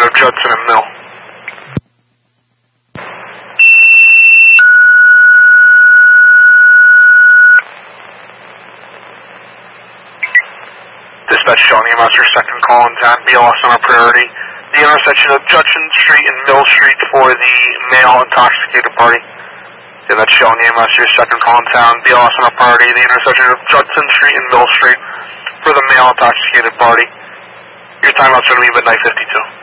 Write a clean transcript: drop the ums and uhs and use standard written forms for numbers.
of Judson and Mill. Dispatch Shawnee EMS, your second call in town. BLS on our priority. The intersection of Judson Street and Mill Street for the male intoxicated party. Yeah, that's Shawnee EMS, your second call in town. BLS on our priority. The intersection of Judson Street and Mill Street for the male intoxicated party. Your timeout's going to be midnight 52.